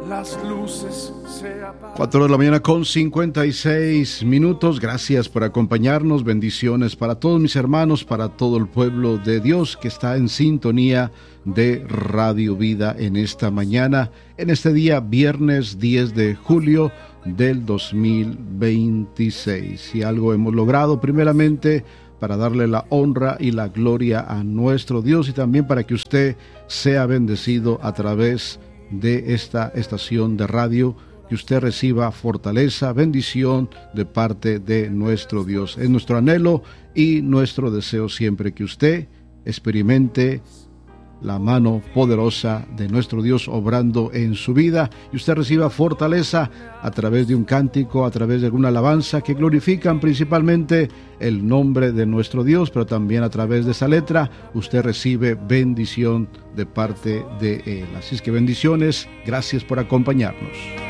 las luces se apagan. 4 de la mañana con 56 minutos. Gracias por acompañarnos. Bendiciones para todos mis hermanos, para todo el pueblo de Dios que está en sintonía de Radio Vida en esta mañana, en este día viernes 10 de julio del 2026. Si algo hemos logrado, primeramente para darle la honra y la gloria a nuestro Dios, y también para que usted sea bendecido a través de esta estación de radio, que usted reciba fortaleza, bendición de parte de nuestro Dios. Es nuestro anhelo y nuestro deseo siempre que usted experimente la mano poderosa de nuestro Dios obrando en su vida, y usted reciba fortaleza a través de un cántico, a través de alguna alabanza que glorifican principalmente el nombre de nuestro Dios, pero también a través de esa letra usted recibe bendición de parte de Él. Así es que bendiciones, gracias por acompañarnos.